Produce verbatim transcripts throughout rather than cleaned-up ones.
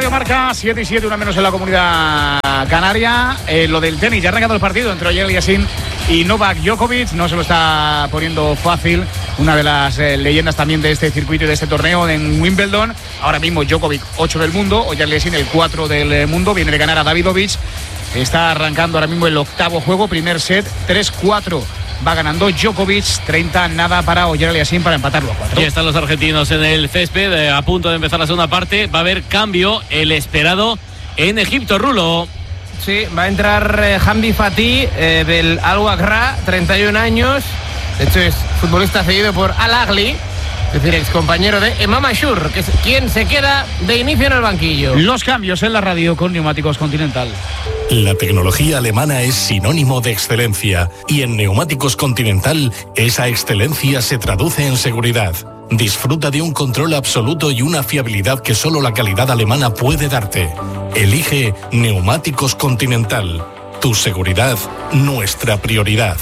Radio Marca, siete y siete, una menos en la Comunidad Canaria. Eh, lo del tenis, ya ha arrancado el partido entre Ogier Aliassime y Novak Djokovic. No se lo está poniendo fácil. Una de las eh, leyendas también de este circuito y de este torneo en Wimbledon. Ahora mismo Djokovic, ocho del mundo. Ogier Aliassime, el cuatro del mundo. Viene de ganar a Davidovich. Está arrancando ahora mismo el octavo juego. Primer set, tres cuatro. Va ganando Djokovic, treinta nada para Ogier Aliassime para empatarlo a cuatro. Aquí están los argentinos en el césped, eh, a punto de empezar la segunda parte. Va a haber cambio, el esperado en Egipto, Rulo. Sí, va a entrar eh, Hamdi Fatih eh, del Al-Waqra, treinta y un años. De hecho es futbolista cedido por Al-Ahly, es decir, excompañero de Imam Ashur, que es quien se queda de inicio en el banquillo. Los cambios en la radio con Neumáticos Continental. La tecnología alemana es sinónimo de excelencia y en Neumáticos Continental esa excelencia se traduce en seguridad. Disfruta de un control absoluto y una fiabilidad que solo la calidad alemana puede darte. Elige Neumáticos Continental. Tu seguridad, nuestra prioridad.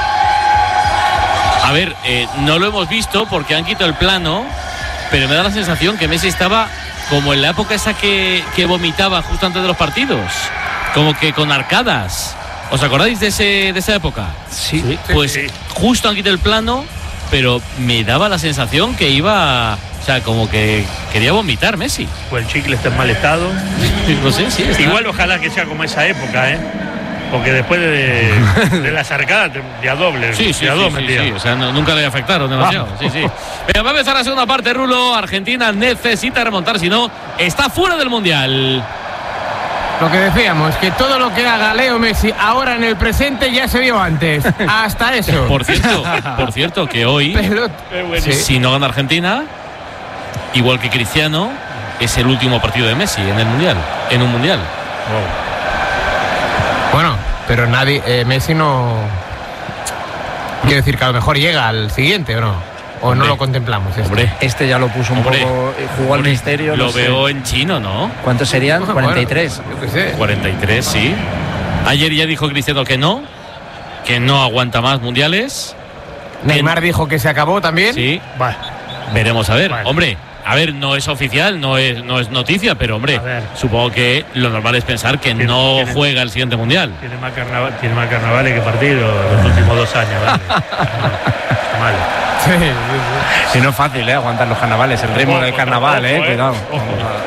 A ver, eh, no lo hemos visto porque han quitado el plano, pero me da la sensación que Messi estaba como en la época esa que, que vomitaba justo antes de los partidos. Como que con arcadas. ¿Os acordáis de, ese, de esa época? Sí. sí pues sí. Justo han quitado el plano, pero me daba la sensación que iba... O sea, como que quería vomitar Messi. Pues el chicle está en mal estado. No sé, sí. Está. Igual ojalá que sea como esa época, ¿eh? Porque después de, de las arcadas, de a doble. Sí, sí, de a sí, dos sí, metía. sí. O sea, no, nunca le afectaron demasiado. Sí, sí. Pero va a empezar la segunda parte, Rulo. Argentina necesita remontar, si no, está fuera del Mundial. Lo que decíamos, que todo lo que haga Leo Messi ahora en el presente ya se vio antes. Hasta eso. Por cierto, por cierto, que hoy, Pero, sí. si no gana Argentina, igual que Cristiano, es el último partido de Messi en el Mundial, en un Mundial. Wow. Bueno, pero nadie, eh, Messi no... Quiero decir que a lo mejor llega al siguiente, ¿o no? ¿O hombre, no lo contemplamos? Este, hombre, este ya lo puso un hombre, poco, jugó al misterio. Lo no veo sé. En chino, ¿no? ¿Cuántos serían? Bueno, cuarenta y tres. Yo qué sé. cuarenta y tres, sí. Ayer ya dijo Cristiano que no, que no aguanta más mundiales. Neymar en... dijo que se acabó también. Sí. Vale. Veremos a ver. Vale. Hombre, a ver, no es oficial, no es, no es noticia, pero hombre, supongo que lo normal es pensar que ¿Tiene, no tiene, juega el siguiente mundial. Tiene más carnaval, tiene más carnavales que partidos los últimos dos años, ¿vale? Está mal. Sí, sí, sí. Si no es fácil, ¿eh? Aguantar los carnavales, el ritmo ojo, del carnaval, ojo, ¿eh? eh. Cuidado. Ojo.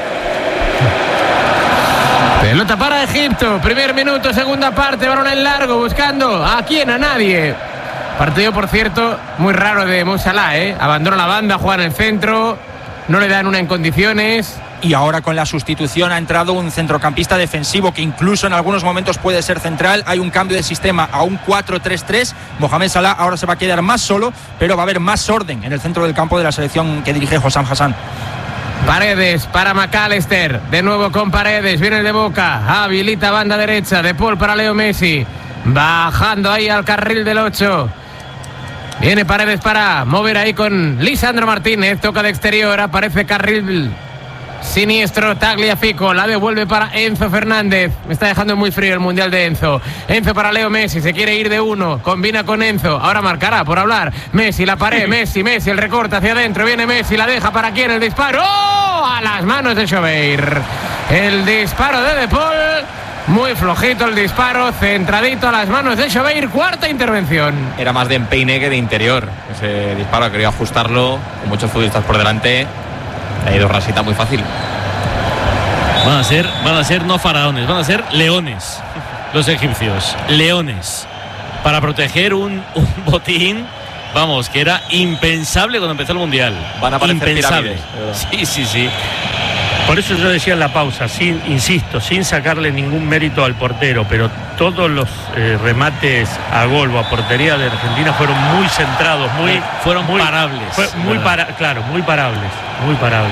Pelota para Egipto, primer minuto, segunda parte, balón en largo, buscando a quién, a nadie. Partido, por cierto, muy raro de Mo Salah, ¿eh? Abandona la banda, juega en el centro, no le dan una en condiciones. Y ahora con la sustitución ha entrado un centrocampista defensivo que incluso en algunos momentos puede ser central. Hay un cambio de sistema a un cuatro tres tres. Mohamed Salah ahora se va a quedar más solo, pero va a haber más orden en el centro del campo de la selección que dirige Hossam Hassan. Paredes para McAllister, de nuevo con Paredes, viene de Boca, habilita banda derecha, De Paul para Leo Messi, bajando ahí al carril del ocho. Viene Paredes para mover ahí con Lisandro Martínez, toca de exterior, aparece carril siniestro, Tagliafico, la devuelve para Enzo Fernández. Me está dejando muy frío el mundial de Enzo. Enzo para Leo Messi, se quiere ir de uno, combina con Enzo, ahora marcará por hablar. Messi, la pared, Messi, Messi, el recorte hacia adentro, viene Messi, la deja para quién, el disparo, ¡oh! A las manos de Schobeir. El disparo de De Paul, muy flojito el disparo, centradito a las manos de Schobeir, cuarta intervención. Era más de empeine que de interior. Ese disparo quería ajustarlo, con muchos futbolistas por delante. Ha ido rasita muy fácil. Van a ser, van a ser no faraones, van a ser leones. Los egipcios, leones. Para proteger un, un botín, vamos, que era impensable cuando empezó el mundial. Van a aparecer impensable. Pirámides. Sí, sí, sí. Por eso yo decía en la pausa, sin, insisto, sin sacarle ningún mérito al portero, pero todos los eh, remates a gol o a portería de Argentina fueron muy centrados, muy fueron muy, parables. Fue muy para, claro, muy parables, muy parables.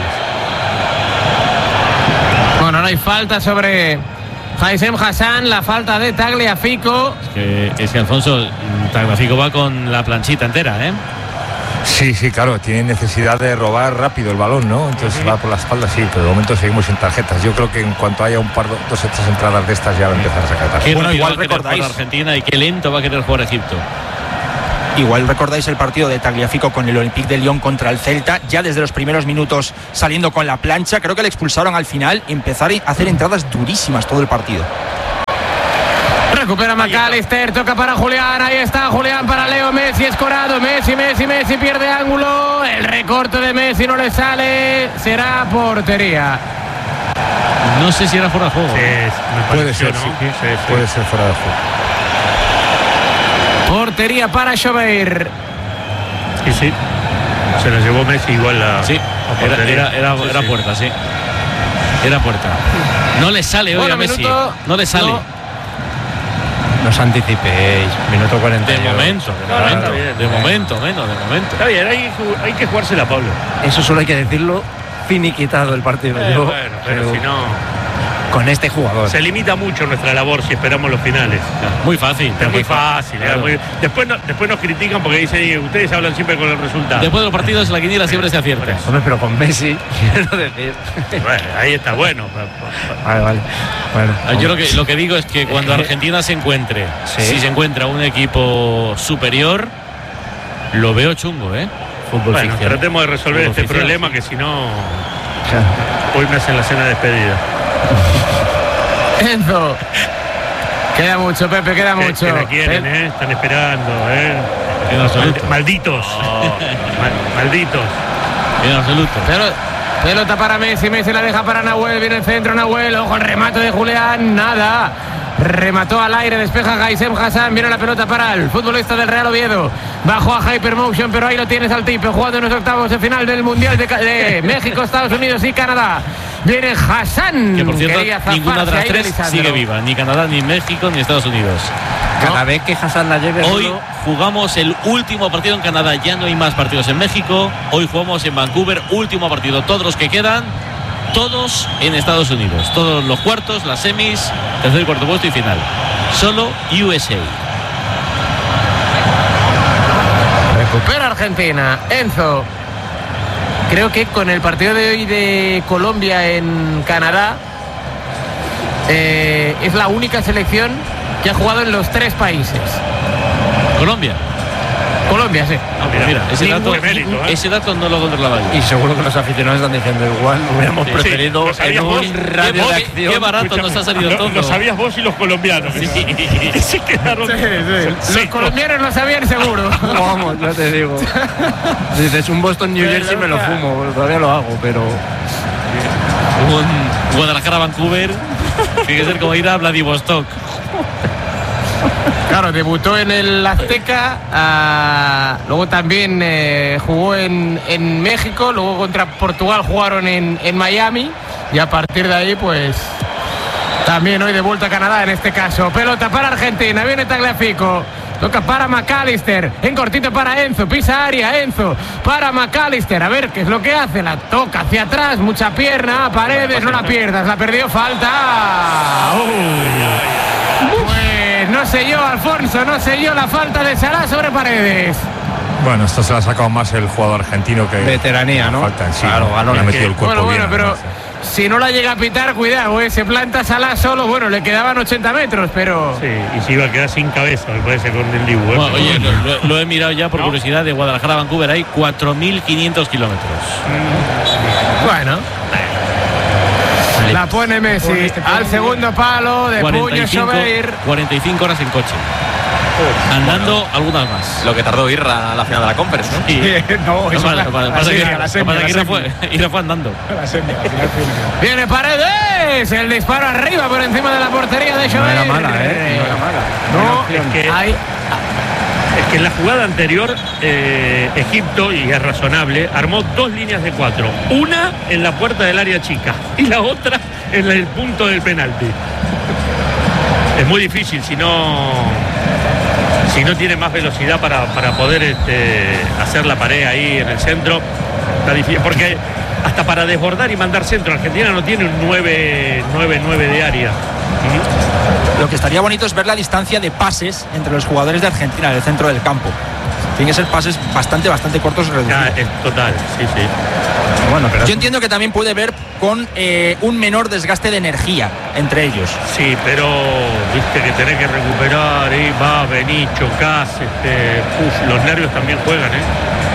Bueno, no hay falta sobre Haitham Hassan, la falta de Tagliafico. Es que, es que Alfonso, Tagliafico va con la planchita entera, ¿eh? Sí, sí, claro, tiene necesidad de robar rápido el balón, ¿no? Entonces va por la espalda, sí, pero de momento seguimos sin tarjetas. Yo creo que en cuanto haya un par, dos o tres entradas de estas ya va a empezar a sacar tarjetas. Bueno, igual recordáis Argentina y qué lento va a querer jugar Egipto. Igual recordáis el partido de Tagliafico con el Olympique de Lyon contra el Celta, ya desde los primeros minutos saliendo con la plancha. Creo que le expulsaron al final y empezar a hacer entradas durísimas todo el partido. Recupera McAllister, toca para Julián, ahí está Julián para Leo Messi, escorado, Messi, Messi, Messi, pierde ángulo, el recorte de Messi no le sale, será portería. No sé si era fuera de juego. Sí, me Puede pareció, ser, ¿no? sí, Sí, sí. puede ser fuera de juego. Portería para Schober. Sí, sí. Se lo llevó Messi igual la, Sí, la era, portería. era, era, Sí, era sí. puerta, sí. Era puerta. No le sale hoy Bueno, a Messi. minuto- No le sale. no. No os anticipéis. Minuto cuarenta. De momento, de No, no, momento, está bien, de está momento, menos, de momento. Está bien, hay, hay que jugársela, Pablo. Eso solo hay que decirlo. Finiquitado el partido. Eh, Yo bueno, pero creo, si no, con este jugador. se limita mucho nuestra labor si esperamos los finales. Muy fácil. Es muy fácil. Claro. es muy- Después, no- después nos critican porque dicen, ustedes hablan siempre con el resultado. Después de los partidos, la quiniela siempre se acierta. Hombre, pero con Messi, quiero decir. Bueno, ahí está bueno. Vale, vale. Bueno, Ah, Yo lo que, lo que digo es que cuando Argentina se encuentre, Sí. si se encuentra un equipo superior, lo veo chungo, ¿eh? fútbol Bueno, ficción. tratemos de resolver Fútbol este oficial, problema sí. que si no, hoy me hacen la cena de despedida. Enzo. Queda mucho, Pepe, queda Que- mucho. que la quieren, El- ¿eh? Están esperando, ¿eh? En absoluto. Mal- malditos. Mal- malditos. En absoluto. Pero- pelota para Messi, Messi la deja para Nahuel, viene el centro Nahuel, ojo el remate de Julián, nada. Remató al aire, despeja Gaisem Hassan, viene la pelota para el futbolista del Real Oviedo. Bajó a Hypermotion, pero ahí lo tienes al tipo, jugando en los octavos de final del Mundial de, Ca- de México, Estados Unidos y Canadá. Viene Hassan. Que por cierto, Quería ninguna de zafarse las ahí tres Lisandro. sigue viva. Ni Canadá, ni México, ni Estados Unidos. Cada vez que Hassan la lleve. Hoy Rulo, jugamos el último partido en Canadá. Ya no hay más partidos en México. Hoy jugamos en Vancouver. Último partido. Todos los que quedan, todos en Estados Unidos. Todos los cuartos, las semis, tercer y cuarto puesto y final. Solo U S A. Recupera Argentina. Enzo. Creo que con el partido de hoy de Colombia en Canadá eh, es la única selección que ha jugado en los tres países. Colombia. Colombia, sí. Ah, pues mira, ese ningún dato, mérito, ¿eh? ese dato no lo controlaba yo. Y seguro que los aficionados están diciendo igual. Hubiéramos Sí, preferido lo en sabías un vos. radio Qué de bo- acción. qué barato nos ha salido lo, todo. lo sabías vos y los colombianos. Sí. Que se quedaron. Los secos. colombianos lo sabían seguro. Vamos, ya te digo. Dices un Boston New Jersey me lo fumo, bueno, todavía lo hago, pero Un Guadalajara, Vancouver. Tiene que ser como ir a Vladivostok. Claro, debutó en el Azteca, ah, luego también eh, jugó en, en México, luego contra Portugal jugaron en, en Miami y a partir de ahí pues también hoy de vuelta a Canadá en este caso. Pelota para Argentina, viene Tagliafico. Toca para McAllister, en cortito para Enzo, pisa área, Enzo, para McAllister, a ver qué es lo que hace, la toca hacia atrás, mucha pierna, Paredes, no la pierdas, la perdió, falta. Uh. Pues no sé yo, Alfonso, no sé yo la falta de Salah sobre Paredes. Bueno, esto se lo ha sacado más el jugador argentino que veteranía, ¿no? falta en sí. Claro, ¿no? balón. Le ha metido Que- el cuerpo Bueno, bueno, bien, pero además, ¿eh? si no la llega a pitar, cuidado, eh, se planta Salah solo, bueno, le quedaban ochenta metros, pero... Sí, y se iba a quedar sin cabeza, me parece, con el Dibu. ¿eh? Bueno, oye, lo, lo- lo he mirado ya por ¿No? curiosidad. De Guadalajara a Vancouver hay cuatro mil quinientos kilómetros. Bueno. La pone Messi al segundo palo de puño cuarenta y cinco, Schober. cuarenta y cinco horas en coche. Andando algunas más. Lo que tardó ir a la final de la Conference, ¿no? Sí. No, Lo eso pasa- es la- lo pasa la que- semi, lo la pasa semi, que la Ira semi. fue- Ira fue andando. La semi, al final tiene. Viene Paredes, el disparo arriba por encima de la portería de Schober. No era mala, ¿eh? No era mala. No, es que, Ahí, es que en la jugada anterior, eh, Egipto, y es razonable, armó dos líneas de cuatro. Una en la puerta del área chica y la otra en el punto del penalti. Es muy difícil si no, si no tiene más velocidad para, para poder este, hacer la pared ahí en el centro. Está difícil, porque hasta para desbordar y mandar centro, Argentina no tiene un nueve nueve de área. Lo que estaría bonito es ver la distancia de pases entre los jugadores de Argentina en el centro del campo. Tienen que ser pases bastante, bastante cortos y reducidos. Ya, es total, sí, sí. Bueno, pero Yo entiendo que también puede ver con eh, un menor desgaste de energía entre ellos. Sí, pero viste que tenés que recuperar, y va, venir, chocás, este, uf, los nervios también juegan, ¿eh?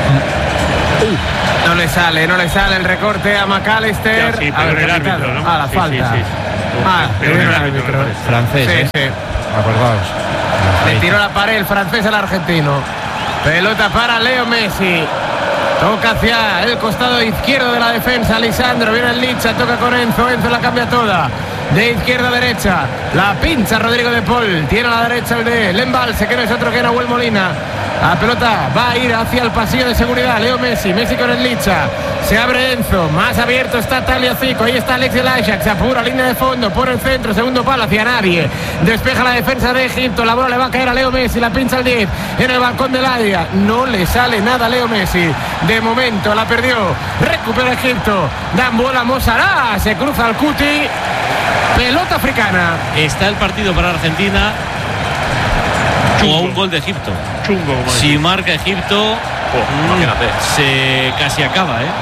Uh, no le sale, no le sale el recorte a McAllister. Ya, sí, A pero ver, el árbitro, pitado. ¿no? Ah, la Sí, falta. sí, sí. Ah, Pero le el dio el árbitro, árbitro. me parece. Francés, Sí, ¿eh? sí. Acordaos. Le tiró la pared el francés al argentino. Pelota para Leo Messi. Toca hacia el costado izquierdo de la defensa. Lisandro, viene el Licha, toca con Enzo. Enzo la cambia toda. De izquierda a derecha. La pincha Rodrigo de Paul. Tiene a la derecha el de Lembalse, que no es otro que Nahuel Molina. La pelota va a ir hacia el pasillo de seguridad. Leo Messi, Messi con el Licha. Se abre Enzo, más abierto está Tagliafico. Ahí está Alex del Ajax, se apura, línea de fondo, por el centro, segundo palo hacia nadie. Despeja la defensa de Egipto, la bola le va a caer a Leo Messi, la pincha al diez en el balcón del área. No le sale nada a Leo Messi. De momento la perdió. Recupera Egipto. Dan bola a Mo Salah, se cruza al Cuti. Pelota africana. Está el partido para Argentina. O a un gol de Egipto. Chungo, como Si marca Egipto, Oh, imagínate. se casi acaba, ¿eh?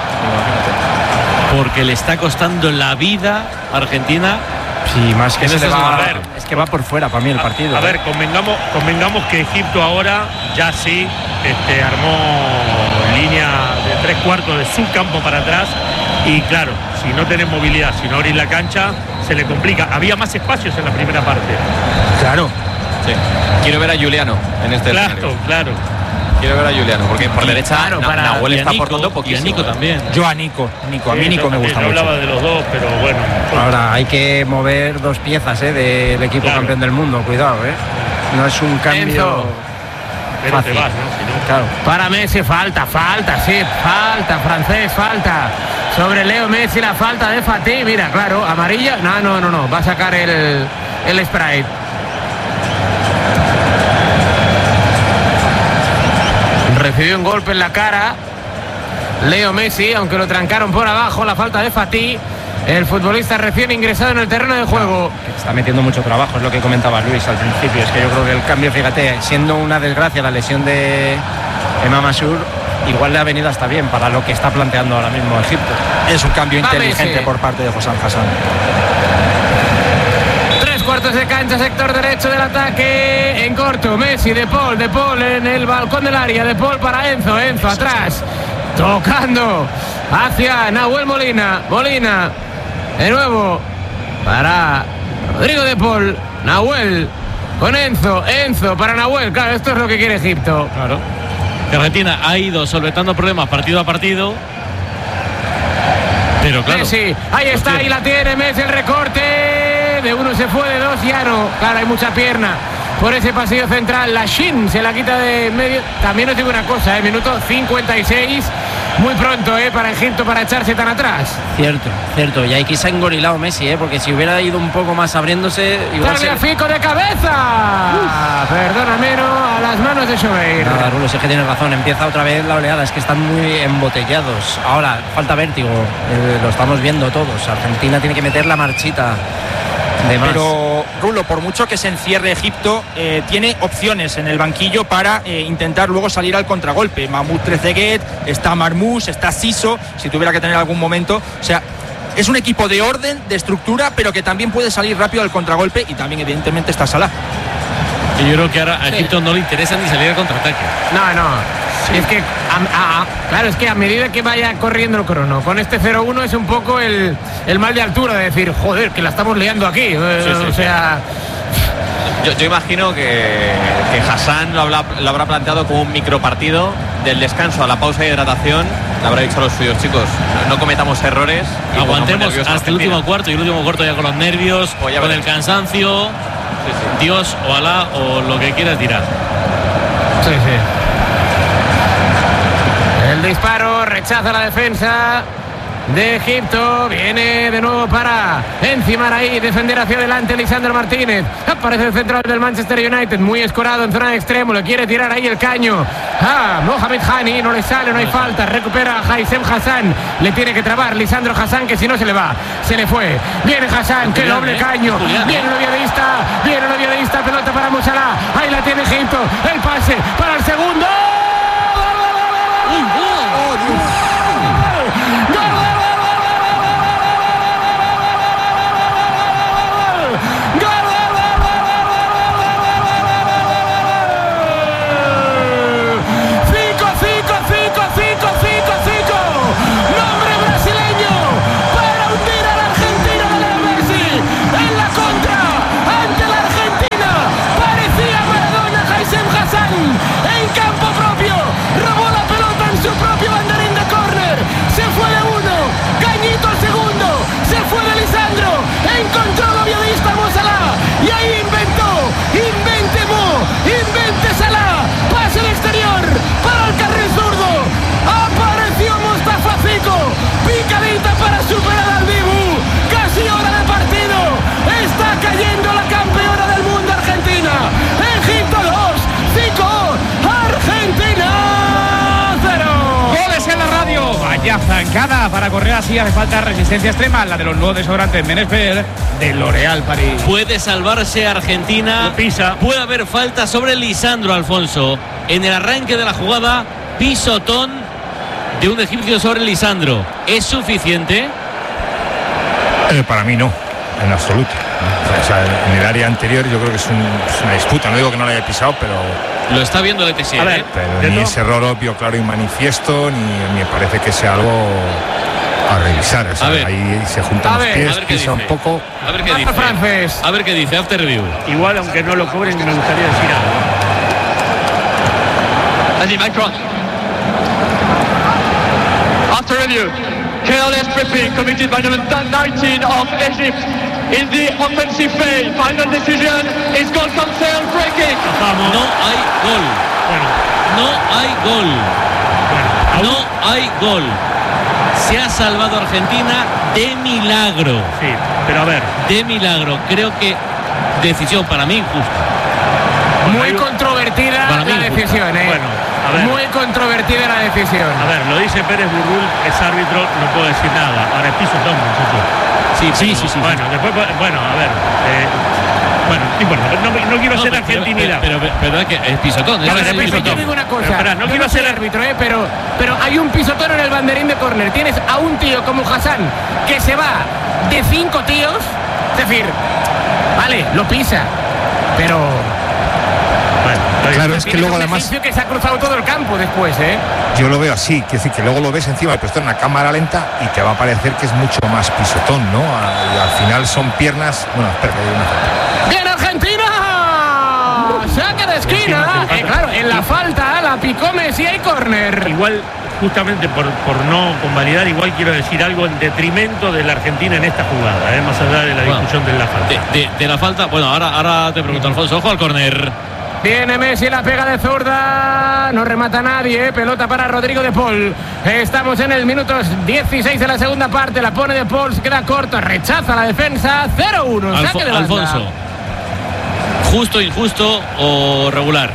Porque le está costando la vida a Argentina. Sí, más que En se le ese va, a ver. es que va por fuera para mí el A- partido. A, ver, convengamos, convengamos que Egipto ahora ya sí este, armó línea de tres cuartos de su campo para atrás. Y claro, si no tenés movilidad, si no abrís la cancha, se le complica. Había más espacios en la primera parte. Claro. Sí. Quiero ver a Juliano en este Claro, escenario. claro. Quiero ver a Juliano, porque por derecha claro, Na- para- Nahuel y a está Nico, aportando y a poquísimo. Nico ¿eh? también. Yo a Nico, Nico, a mí Sí, Nico me yo gusta también mucho. hablaba de los dos, pero bueno. Ahora hay que mover dos piezas ¿eh? del equipo Claro. campeón del mundo, cuidado, ¿eh? No es un cambio Enzo. Pero fácil. te vas, ¿no? Si no- Claro. Para Messi, falta, falta, sí, falta, francés, falta. Sobre Leo Messi la falta de Fatih, mira, claro, amarilla. No, no, no, no, va a sacar el, el Sprite. Recibió un golpe en la cara Leo Messi, aunque lo trancaron por abajo, la falta de Fatih. El futbolista recién ingresado en el terreno de juego. Está metiendo mucho trabajo, es lo que comentaba Luis al principio. Es que yo creo que el cambio, fíjate, siendo una desgracia la lesión de Emam Asur, igual le ha venido hasta bien para lo que está planteando ahora mismo Egipto. Es un cambio Va inteligente Messi. por parte de Hossam Hassan. Tres cuartos de cancha, sector derecho del ataque. En corto, Messi, De Paul, De Paul en el balcón del área. De Paul para Enzo, Enzo atrás. Tocando hacia Nahuel Molina. Molina, de nuevo, para Rodrigo De Paul. Nahuel con Enzo, Enzo para Nahuel. Claro, esto es lo que quiere Egipto. Claro. Argentina ha ido solventando problemas partido a partido. Pero claro. Messi, ahí está, ahí la tiene Messi, el recorte. De uno se fue, de dos ya no. Claro, hay mucha pierna por ese pasillo central. La Shin se la quita de medio. También os digo una cosa, eh, minuto cincuenta y seis. Muy pronto, eh, para Egipto para echarse tan atrás. Cierto, cierto. Y aquí se ha engorilado Messi, ¿eh? Porque si hubiera ido un poco más abriéndose, igual se... Tagliafico de cabeza. Perdóname, no, a las manos de Chobeir. Nada, Rulo, sí que tienes razón, empieza otra vez la oleada, es que están muy embotellados. Ahora, falta vértigo, eh, lo estamos viendo todos. Argentina tiene que meter la marchita de más. Pero Rulo, por mucho que se encierre Egipto, eh, tiene opciones en el banquillo para eh, intentar luego salir al contragolpe. Mahmoud Trezeguet, está Marmoush, está Siso, si tuviera que tener algún momento. O sea, es un equipo de orden, de estructura, pero que también puede salir rápido al contragolpe, y también evidentemente está Salah. Y yo creo que ahora a Egipto no le interesa ni salir al contraataque. No, no. Es que, a, a, claro, es que a medida que vaya corriendo el crono, con este cero uno es un poco el, el mal de altura de decir, joder, que la estamos liando aquí. Eh, Sí, sí, o sí. sea, Yo, yo imagino que, que Hassan lo habrá, lo habrá planteado como un micropartido del descanso a la pausa de hidratación. Le habrá dicho a los suyos, chicos, no, no cometamos errores. y pongamos Aguantemos nerviosos a hasta el Argentina. último cuarto y el último cuarto ya con los nervios, Pues ya con el veremos. cansancio. Sí, sí. Dios o Alá o lo que quieras tirar. sí, sí. El disparo, rechaza la defensa de Egipto. Viene de nuevo para encimar ahí, defender hacia adelante Lisandro Martínez. Aparece el central del Manchester United, muy escorado en zona de extremo, le quiere tirar ahí el caño. Ah, Mohamed Hani, no le sale, no hay falta. Recupera a Haitham Hassan, le tiene que trabar Lisandro Hassan, que si no se le va, se le fue. Viene Hassan, que Julián, doble ¿eh? caño. Julián, Viene el aviadista, viene el aviadista, pelota para Mo Salah. Ahí la tiene Egipto, el pase para el segundo. zancada para correr así hace falta resistencia extrema, la de los nuevos desodorantes Menespel de L'Oréal París. Puede salvarse Argentina. Lo pisa. Puede haber falta sobre Lisandro, Alfonso. En el arranque de la jugada, pisotón de un egipcio sobre Lisandro. ¿Es suficiente? Eh, para mí no, en absoluto. O sea, en el área anterior yo creo que es, un, es una disputa. No digo que no la haya pisado, pero... Lo está viendo el E T S. A ver, ¿eh? Pero ni es error obvio, claro y manifiesto, ni me parece que sea algo a revisar. O sea, A ver. ahí se juntan A los ver, pies, a ver qué pisa un dice. poco. A ver qué Marco dice. Frances. A ver qué dice. After review. Igual, aunque no lo cobren, me gustaría decir algo. Andy Macron. After review, careless tripping committed by number nineteen of Egypt in the offensive phase. Final decision is goal cancel, free kick. Vamos. No hay gol. Bueno, No hay gol. bueno. aún- No hay gol. Se ha salvado Argentina de milagro. Sí, pero a ver. De milagro. Creo que decisión para mí injusta. Muy controvertida Para mí, la decisión, ¿eh? Bueno, a ver. Muy controvertida la decisión. A ver, lo dice Pérez Burrul, es árbitro, no puedo decir nada. Ahora es pisotón, muchachos. Sí, Sí, pero- sí, sí. Bueno, después, bueno, a ver. eh, bueno, no importa, no, no quiero No, hacer pero- argentinidad. Pero, pero, pero, verdad que es pisotón. A es ver, el es Pero pisotón. yo digo una cosa, Pero espera, no yo quiero no soy hacer- árbitro, ¿eh? pero, pero hay un pisotón en el banderín de córner. Tienes a un tío como Hassan que se va de cinco tíos, es decir, vale, lo pisa, pero Bueno, está bien. Claro, es que tienes luego un además egipcio que se ha cruzado todo el campo después, ¿eh? yo lo veo así, quiero decir que luego lo ves encima, pero esto en una cámara lenta y te va a parecer que es mucho más pisotón, ¿no? A- y al final son piernas. Bueno, espera, que hay una falta. ¡Bien Argentina! ¡Saque de esquina! Eh, claro, en la falta la picó Messi y córner. Igual, justamente por, por no convalidar, igual quiero decir algo en detrimento de la Argentina en esta jugada, ¿eh? Más allá de la Bueno, discusión de la falta. De, de- de la falta. Bueno, ahora, ahora te pregunto, Alfonso. Ojo al córner. Viene Messi, la pega de zurda. No remata nadie. ¿eh? Pelota para Rodrigo de Paul. Estamos en el minuto dieciséis de la segunda parte. La pone de Paul, se queda corto. Rechaza la defensa. cero uno. Alfo- Saque de banda. Alfonso. ¿Justo, injusto o regular?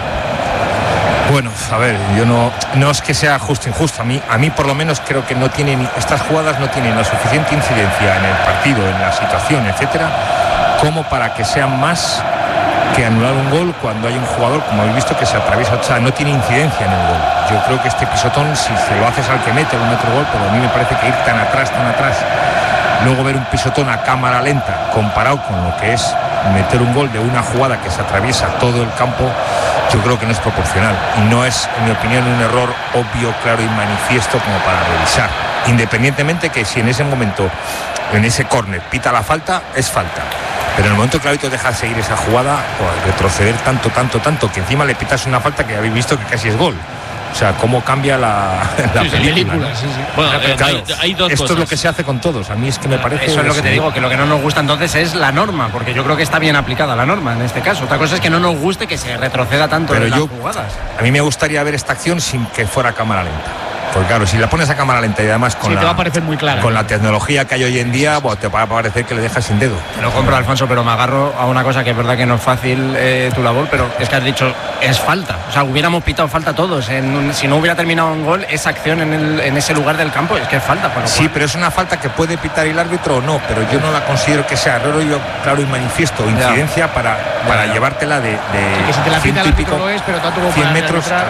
Bueno, a ver, yo no, no es que sea justo injusto. A mí, a mí por lo menos creo que no tienen, estas jugadas no tienen la suficiente incidencia en el partido, en la situación, etcétera, como para que sean más que anular un gol cuando hay un jugador, como habéis visto, que se atraviesa. O sea, no tiene incidencia en el gol. Yo creo que este pisotón, si se lo haces al que mete, lo mete el gol, pero a mí me parece que ir tan atrás, tan atrás, luego ver un pisotón a cámara lenta comparado con lo que es meter un gol de una jugada que se atraviesa todo el campo, yo creo que no es proporcional y no es, en mi opinión, un error obvio, claro y manifiesto como para revisar, independientemente que si en ese momento, en ese córner, pita la falta, es falta, pero en el momento que el árbitro deja de seguir esa jugada, pues retroceder tanto, tanto, tanto, que encima le pitas una falta que habéis visto que casi es gol. O sea, cómo cambia la, la Sí, sí, película. ¿no? Bueno, Pero eh, claro, hay, hay dos esto cosas. es lo que se hace con todos. A mí es que me parece... Eso es lo que te sí. digo, que lo que no nos gusta entonces es la norma, porque yo creo que está bien aplicada la norma en este caso. Otra cosa es que no nos guste que se retroceda tanto Pero en yo- las jugadas. A mí me gustaría ver esta acción sin que fuera cámara lenta. Porque claro, si la pones a cámara lenta y además con, Sí, la, te va a parecer muy clara. con la tecnología que hay hoy en día, bueno, te va a parecer que le dejas sin dedo. Te lo compro, Alfonso, pero me agarro a una cosa que es verdad que no es fácil eh, tu labor, pero es que has dicho, es falta. O sea, hubiéramos pitado falta todos. En un- si no hubiera terminado en gol, esa acción en, el- en ese lugar del campo es que es falta. Por lo Sí, cual- pero es una falta que puede pitar el árbitro o no, pero yo no la considero que sea error yo, claro y manifiesto, o incidencia para, para ya. llevártela de, de Que si te la pita ciento el y árbitro pico, lo es, pero tanto como cien para metros. arbitrar.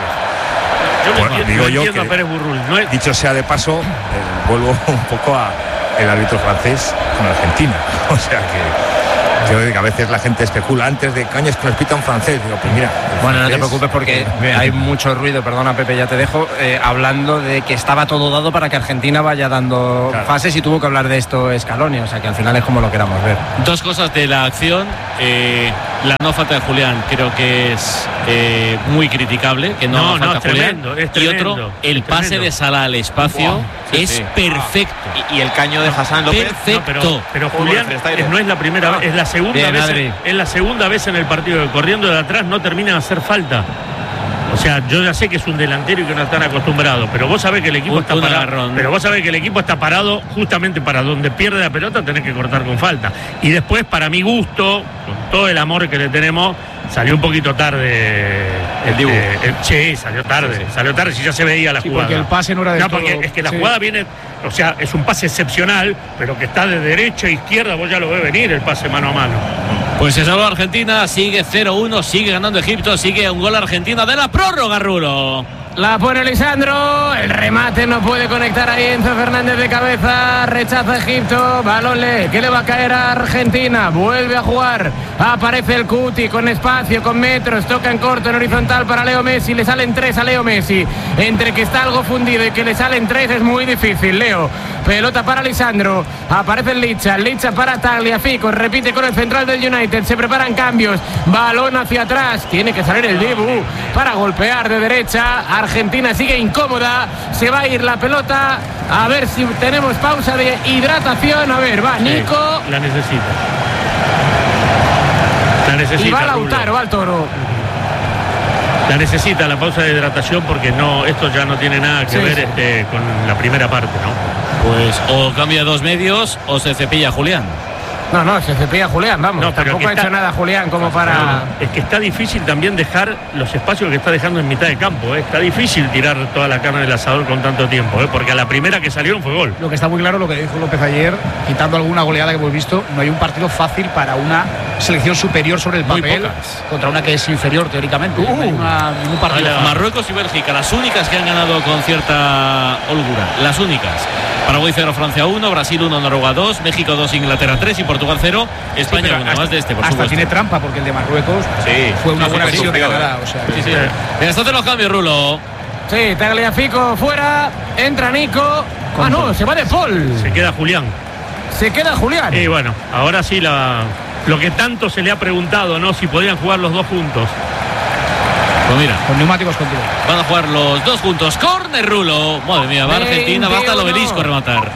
Yo lo Bueno, entiendo, digo lo yo entiendo que- a Pérez Burrul. No es, Dicho sea de paso, eh, vuelvo un poco a el árbitro francés con Argentina. O sea que yo digo que a veces la gente especula antes de cañas que nos pita un francés. Digo, pues mira. el Bueno, no te francés- preocupes porque hay mucho ruido, perdona Pepe, ya te dejo, eh, hablando de que estaba todo dado para que Argentina vaya dando Claro. fases y tuvo que hablar de esto Scaloni, o sea que al final es como lo queramos ver. Dos cosas de la acción. Eh, la no falta de Julián creo que es eh, muy criticable, que no, No, haga no, falta es Julián. tremendo, es y tremendo, otro, el es pase tremendo. de Salah al espacio Wow, sí, es sí. perfecto. Y, y el caño de Hassan López. Perfecto. No, pero, pero Julián Como el freestyle. es- no es la primera vez, es la segunda Bien, vez, Adri. es la segunda vez en el partido que corriendo de atrás no termina de hacer falta. O sea, yo ya sé que es un delantero y que no están acostumbrados, pero vos sabés que el equipo Un- está un parado. agarrón. Pero vos sabés que el equipo está parado justamente para donde pierde la pelota tenés que cortar con falta. Y después, para mi gusto, con todo el amor que le tenemos, Salió un poquito tarde el Dibu. Este, el, sí, salió tarde, sí, sí. salió tarde, si ya se veía la sí, jugada. Porque el pase no era de No, todo. porque es que la sí. jugada viene, o sea, es un pase excepcional, pero que está de derecha a izquierda, vos ya lo ves venir el pase mano a mano. Pues se salvó Argentina, sigue cero uno, sigue ganando Egipto, sigue un gol Argentina de la prórroga, Rulo. La pone Lisandro, el remate no puede conectar ahí Enzo Fernández de cabeza, rechaza Egipto, balón le, que le va a caer a Argentina, vuelve a jugar, aparece el Cuti con espacio, con metros, toca en corto, en horizontal para Leo Messi, le salen tres a Leo Messi, entre que está algo fundido y que le salen tres es muy difícil, Leo, pelota para Lisandro, aparece el Licha, Licha para Tagliafico, repite con el central del United, se preparan cambios, balón hacia atrás, tiene que salir el Dibu para golpear de derecha, Argentina sigue incómoda, se va a ir la pelota, a ver si tenemos pausa de hidratación, a ver, va Nico. Sí, la necesita. La necesita. Y va Lautaro, va al Toro. La necesita la pausa de hidratación porque no, esto ya no tiene nada que sí, ver sí. Este, con la primera parte, ¿no? Pues o cambia dos medios o se cepilla Julián. No, no, se cepilla Julián, vamos. No, pero tampoco ha está, hecho nada Julián como para... No, es que está difícil también dejar los espacios que está dejando en mitad de campo, ¿eh? Está difícil tirar toda la carne del asador con tanto tiempo, ¿eh? Porque a la primera que salieron fue gol. Lo que está muy claro, lo que dijo López ayer, quitando alguna goleada que hemos visto, no hay un partido fácil para una selección superior sobre el Muy papel pocas. contra una que es inferior teóricamente. Uh, no hay una, ningún partido fácil. Marruecos y Bélgica, las únicas que han ganado con cierta holgura, las únicas. Paraguay cero, Francia uno, Brasil uno, Noruega dos, México dos, Inglaterra tres y Portugal cero, España Sí, uno, hasta, más de este, por hasta supuesto. tiene trampa porque el de Marruecos Sí, fue una sí, buena sí, visión de sí, Canadá. O sea, Sí, sí. Venga, hasta los cambios, Rulo. Sí, Tagliafico fuera, entra Nico. Ah, no, se va de Paul. Se queda Julián. Se queda Julián. Y bueno, ahora sí la, lo que tanto se le ha preguntado, ¿no? Si podían jugar los dos juntos. Pues mira, con neumáticos contigo. van a jugar los dos juntos. Corner, Rulo. Madre mía, va Argentina, va hasta el obelisco a rematar.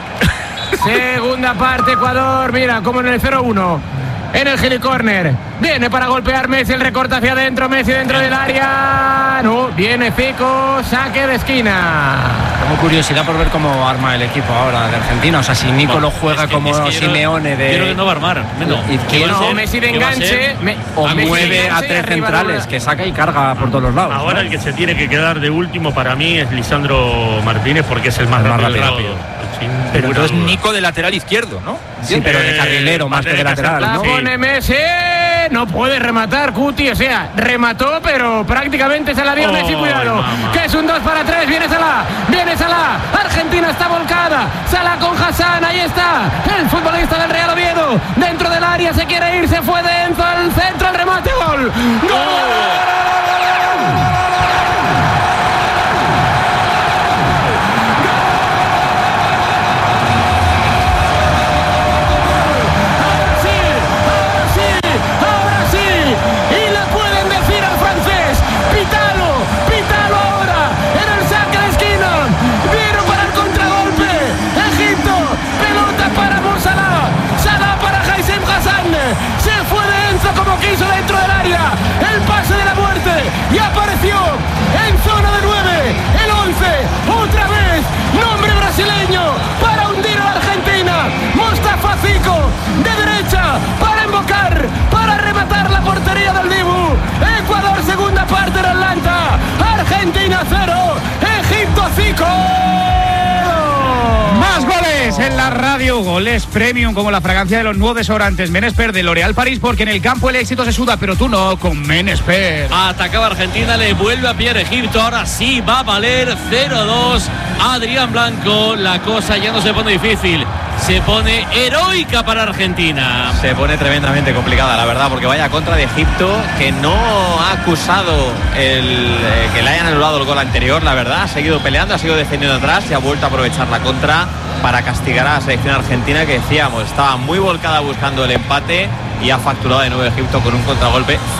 Segunda parte, Ecuador, mira, como en el cero uno. En el gilicorner. Viene para golpear Messi, el recorte hacia adentro, Messi dentro del área. No, viene Fico, saque de esquina. Tengo curiosidad por ver cómo arma el equipo ahora de Argentina. O sea, si Nico Bueno, lo juega es que- como es que yo Simeone creo- de... Creo que no va a armar. No, izquierdo, ¿Qué va a ser? Messi de ¿Qué va a enganche. ser? Me- o Messi de mueve a enganche y tres arriba centrales, Lola. que saca y carga por todos los lados. Ahora el que se tiene que quedar de último para mí es Lisandro Martínez porque es el más El más rápido. rápido. Sin Pero ninguna entonces duda. Nico de lateral izquierdo, ¿no? Sí, pero de Eh, carrilero más va a que de tener que lateral, hacer- La ¿no? Sí. pone Messi, no puede rematar Cuti, o sea, remató, pero prácticamente se la dio Oh, Messi, cuidado, mamá. que es un dos para tres, viene Salah, viene Salah, Argentina está volcada, Salah con Hassan, ahí está, el futbolista del Real Oviedo, dentro del área, se quiere ir, se fue de Enzo al centro, el remate, gol, gol. Como quiso dentro del área, el pase de la muerte y apareció en zona de nueve, el once, otra vez, nombre brasileño para hundir a la Argentina, Mostafa Fico de derecha para invocar, para rematar la portería del Dibu. Ecuador segunda parte en Atlanta, Argentina cero, Egipto cinco. Más goles en la radio, goles premium como la fragancia de los nuevos desodorantes Menesper de L'Oréal París, porque en el campo el éxito se suda, pero tú no con Menesper. Atacaba Argentina, le vuelve a pillar Egipto. Ahora sí va a valer cero dos. Adrián Blanco, la cosa ya no se pone difícil, se pone heroica para Argentina. Se pone tremendamente complicada, la verdad, porque vaya contra de Egipto, que no ha acusado el, eh, que le hayan anulado el gol anterior, la verdad, ha seguido peleando, ha seguido defendiendo atrás y ha vuelto a aprovechar la contra para castigar a la selección argentina, que decíamos, estaba muy volcada buscando el empate y ha facturado de nuevo Egipto con un contragolpe